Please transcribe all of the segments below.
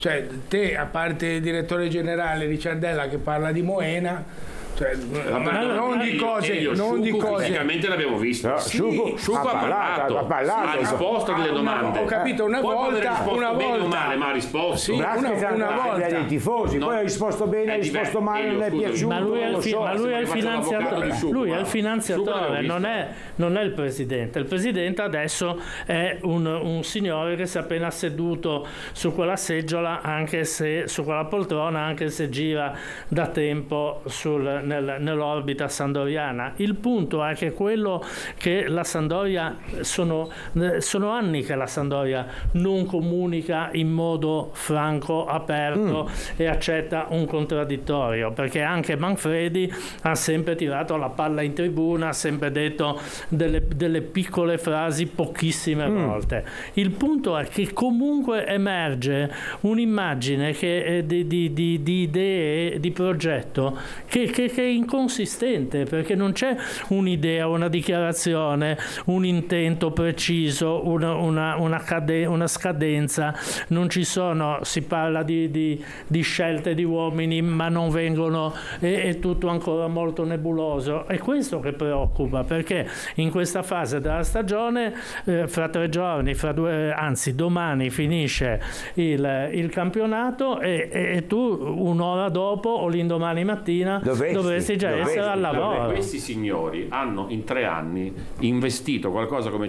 Cioè, te, a parte il direttore generale Ricciardella che parla di Moena, cioè, non di cose. Fisicamente l'abbiamo visto. No, Sì, Sciuco ha parlato, ha risposto alle domande. Ho capito, una volta, bene o male, ma ha risposto. Sì, una volta dei tifosi, poi ha risposto bene, ha risposto male, non è piaciuto. Ma lui è il finanziatore, lui è il finanziatore, non è il presidente. Il presidente adesso è un signore che si è appena seduto su quella seggiola, anche se su quella poltrona, anche se gira da tempo nell'orbita sandoriana. Il punto è che quello che la Sampdoria sono anni che la Sampdoria non comunica in modo franco, aperto e accetta un contraddittorio, perché anche Manfredi ha sempre tirato la palla in tribuna, ha sempre detto delle piccole frasi pochissime volte. Il punto è che comunque emerge un'immagine di idee, di progetto che è inconsistente, perché non c'è un'idea, una dichiarazione, un intento preciso, una scadenza, non ci sono, si parla di scelte di uomini ma non vengono, è tutto ancora molto nebuloso. È questo che preoccupa, perché in questa fase della stagione fra 3 giorni, domani finisce il campionato e tu un'ora dopo o l'indomani mattina dovresti già essere al lavoro. Questi signori hanno in 3 anni investito qualcosa come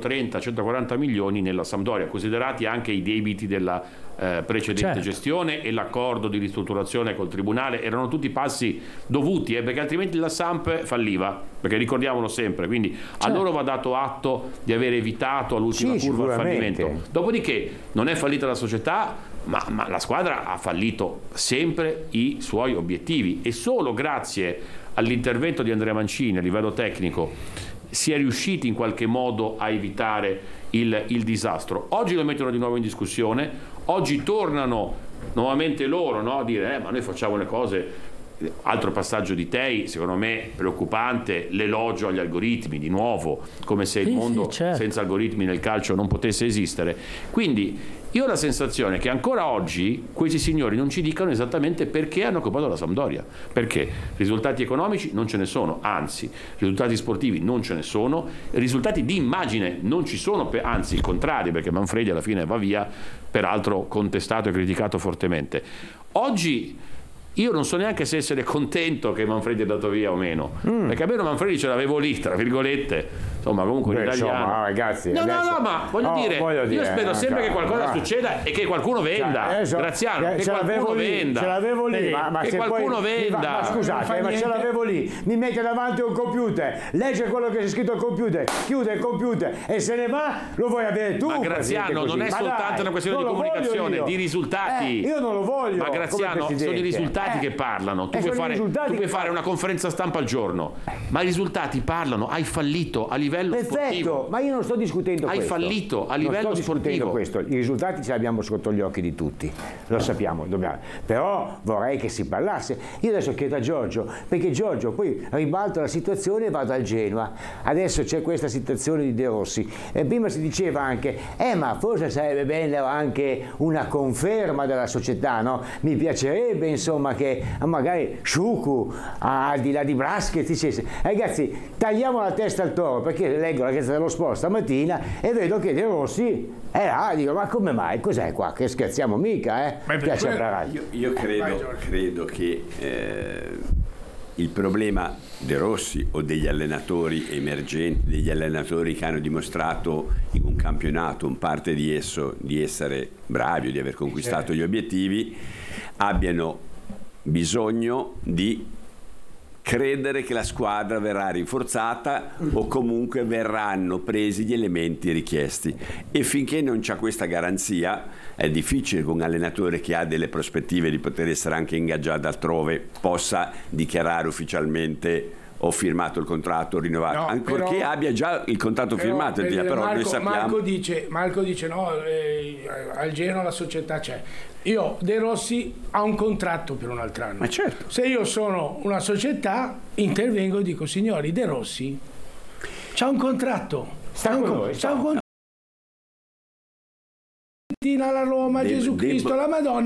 130-140 milioni nella Sampdoria, considerati anche i debiti della precedente gestione e l'accordo di ristrutturazione col tribunale. Erano tutti passi dovuti, perché altrimenti la Samp falliva, perché ricordiamolo sempre. Quindi a loro va dato atto di aver evitato all'ultima curva il fallimento. Dopodiché non è fallita la società, ma la squadra ha fallito sempre i suoi obiettivi, e solo grazie all'intervento di Andrea Mancini a livello tecnico si è riusciti in qualche modo a evitare il disastro. Oggi lo mettono di nuovo in discussione, oggi tornano nuovamente loro, no, a dire ma noi facciamo le cose. Altro passaggio di Tei, secondo me preoccupante, l'elogio agli algoritmi, di nuovo, come se il mondo senza algoritmi nel calcio non potesse esistere. Quindi io ho la sensazione che ancora oggi questi signori non ci dicano esattamente perché hanno occupato la Sampdoria, perché risultati economici non ce ne sono, anzi risultati sportivi non ce ne sono, risultati di immagine non ci sono, anzi il contrario, perché Manfredi alla fine va via, peraltro contestato e criticato fortemente. Oggi io non so neanche se essere contento che Manfredi è andato via o meno, perché almeno Manfredi ce l'avevo lì, tra virgolette, insomma, comunque un italiano. Insomma, ragazzi, ma voglio dire, io spero sempre che qualcosa succeda e che qualcuno venda. Graziano, che qualcuno venda. Ce l'avevo lì, ma che se qualcuno venda. Ma scusate, ma ce l'avevo lì. Mi mette davanti un computer, legge quello che c'è scritto al computer, chiude il computer e se ne va, lo vuoi avere tu. Ma Graziano, non è soltanto una questione di comunicazione, di risultati. Io non lo voglio. Ma Graziano, sono i risultati che parlano. Tu puoi fare una conferenza stampa al giorno, ma i risultati parlano. Hai fallito a livello sportivo. Ma io non sto discutendo questo. Hai fallito a livello sportivo. Questo. I risultati ce li abbiamo sotto gli occhi di tutti, lo sappiamo, però vorrei che si parlasse. Io adesso chiedo a Giorgio, perché Giorgio poi ribalta la situazione e vado al Genoa. Adesso c'è questa situazione di De Rossi e prima si diceva anche ma forse sarebbe bello anche una conferma della società, no? Mi piacerebbe insomma che magari Sciucu al di là di Braschi dicesse ragazzi tagliamo la testa al toro, perché leggo la Gazzetta dello Sport stamattina e vedo che De Rossi è là, dico ma come mai, cos'è qua, che scherziamo mica io credo che il problema De Rossi o degli allenatori emergenti, degli allenatori che hanno dimostrato in un campionato, in parte di esso, di essere bravi o di aver conquistato gli obiettivi, abbiano bisogno di credere che la squadra verrà rinforzata o comunque verranno presi gli elementi richiesti, e finché non c'è questa garanzia è difficile che un allenatore che ha delle prospettive di poter essere anche ingaggiato altrove possa dichiarare ufficialmente ho firmato il contratto rinnovato, ancorché abbia già il contratto firmato, però noi sappiamo. Marco dice no, al Genoa la società c'è. De Rossi ha un contratto per un altro anno. Ma certo. Se io sono una società intervengo e dico signori, De Rossi c'ha un contratto, sta con noi, Fiorentina, la Roma, Gesù Cristo, la Madonna,